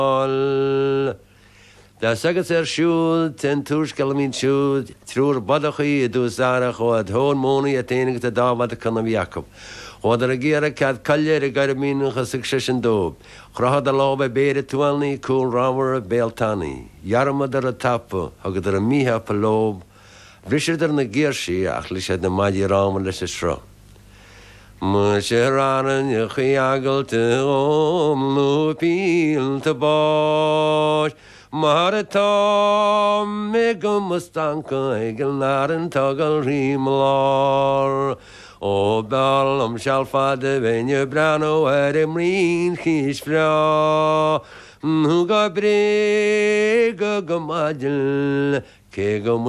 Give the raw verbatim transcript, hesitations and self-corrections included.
Da sagat er siúd ten túrs galamín siúd trúr badachaí dúsara chod hón móna a ténig a dámad a canam Jacob. Chod ar a ggéara cad calléir a gair mín chasig sesin dób. Chrahad a lába béire tualni cúl rámar a béaltani. Jarmad ar a tappa agad ar a míha pa lób. Brisir ar na géirsi ach lís na maidí rámar leis a sro. Mu sé ránan a chiagalte om lúpíl ta báis. Mar atá me go mustanca ag an náran tugal rímlár. Ó ballam sealfada bhaine brano ar im rín chís frá. Nú go bré go go maidil, cé go